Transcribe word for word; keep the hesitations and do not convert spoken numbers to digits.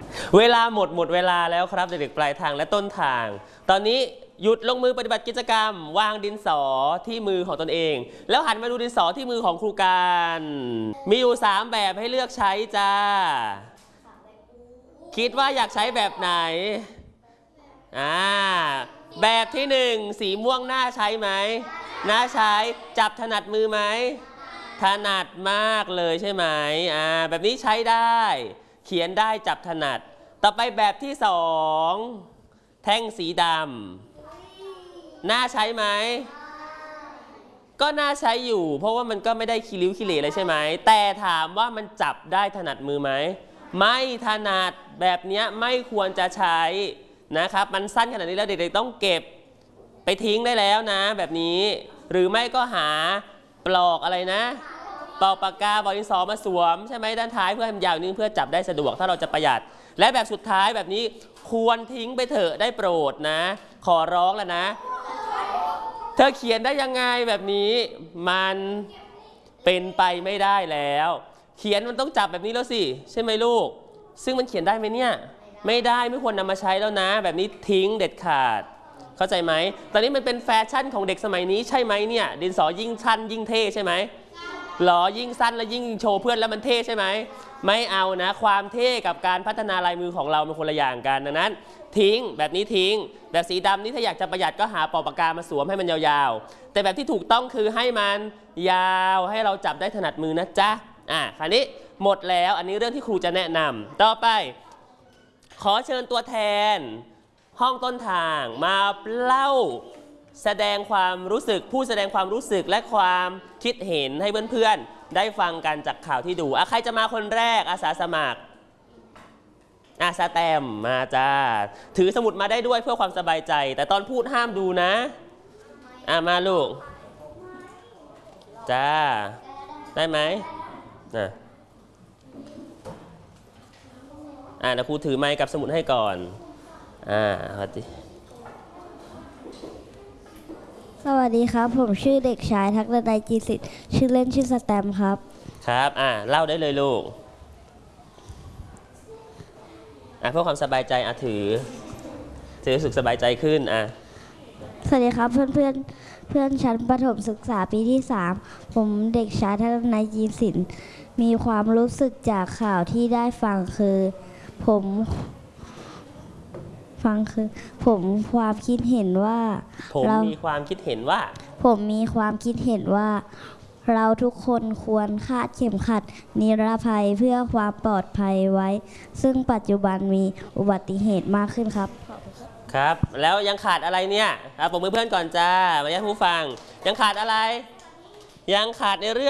เวลาหมดหมดเวลาแล้วครับเด็กๆปลายทางและต้นทางตอนนี้หยุดลงมือปฏิบัติกิจกรรมวางดินสอที่มือของตนเองแล้วหันมาดูดินสอที่มือของครูการมีอยู่สามแบบให้เลือกใช้จ้าคิดว่าอยากใช้แบบไหนอ่าแบบที่หนึ่งสีม่วงน่าใช้ไหมน่าใช้จับถนัดมือไหมถนัดมากเลยใช่ไหมอ่าแบบนี้ใช้ได้เขียนได้จับถนัดต่อไปแบบที่สองแท่งสีดำน่าใช้ไหมก็น่าใช้อยู่เพราะว่ามันก็ไม่ได้ขี้ริ้วขี้เหร่เลยใช่ไหมแต่ถามว่ามันจับได้ถนัดมือไหมไม่ถนัดแบบนี้ไม่ควรจะใช้นะครับมันสั้นขนาดนี้แล้วเด็กๆต้องเก็บไปทิ้งได้แล้วนะแบบนี้หรือไม่ก็หาปลอกอะไรนะปลอกปากกาบอลดินสอมาสวมใช่ไหมด้านท้ายเพื่อให้มันยาวนึงเพื่อจับได้สะดวกถ้าเราจะประหยัดและแบบสุดท้ายแบบนี้ควรทิ้งไปเถอะได้โปรดนะขอร้องแล้วนะเธอเขียนได้ยังไงแบบนี้มันเป็นไปไม่ได้แล้วเขียนมันต้องจับแบบนี้แล้วสิใช่ไหมลูกซึ่งมันเขียนได้ไหมเนี่ยไม่ได้ไม่ควรนำมาใช้แล้วนะแบบนี้ทิ้งเด็ดขาดเข้าใจไหมตอนนี้มันเป็นแฟชั่นของเด็กสมัยนี้ใช่ไหมเนี่ยดินสอยิ่งสั้นยิ่งเท่ใช่ไหมหรอยิ่งสั้นแล้วยิ่งโชว์เพื่อนแล้วมันเท่ใช่ไหมไม่เอานะความเท่กับการพัฒนาลายมือของเราเป็นคนละอย่างกันดังนั้นทิ้งแบบนี้ทิ้งแบบสีดำนี่ถ้าอยากจะประหยัดก็หาปอกปากกามาสวมให้มันยาวๆแต่แบบที่ถูกต้องคือให้มันยาวให้เราจับได้ถนัดมือนะจ๊ะอ่ะคราวนี้หมดแล้วอันนี้เรื่องที่ครูจะแนะนำต่อไปขอเชิญตัวแทนห้องต้นทางมาเล่าแสดงความรู้สึกผู้แสดงความรู้สึกและความคิดเห็นให้เพื่อนๆได้ฟังกันจากข่าวที่ดูอ่ะใครจะมาคนแรกอาสาสมัครอ่ะสแตมมาจ้าถือสมุดมาได้ด้วยเพื่อความสบายใจแต่ตอนพูดห้ามดูนะอ่ะมาลูกจ้าได้ไหมอ่ะอ่ะเดี๋ยวครูถือไมค์กับสมุดให้ก่อนอ่าสวัสดีสวัสดีครับผมชื่อเด็กชายทักษะใดจีสิทธิ์ชื่อเล่นชื่อสแตมครับครับอ่าเล่าได้เลยลูกอ่ะเพื่อความสบายใจอ่ะถือถือรู้สึกสบายใจขึ้นอ่ะสวัสดีครับเพื่อนเพื่อนเพื่อนชั้นประถมศึกษาปีที่สามผมเด็กชายทักษะใดจีสิทธิ์มีความรู้สึกจากข่าวที่ได้ฟังคือผมฟังคือผมความคิดเห็นว่าผมมีความคิดเห็นว่าผมมีความคิดเห็นว่าเราทุกคนควรคาดเข็มขัดนิรภัยเพื่อความปลอดภัยไว้ซึ่งปัจจุบันมีอุบัติเหตุมากขึ้นครับครับแล้วยังขาดอะไรเนี่ยครับผมมือเพื่อนก่อนจ้ามาญาติผู้ฟังยังขาดอะไรยังขาดในเรื่อง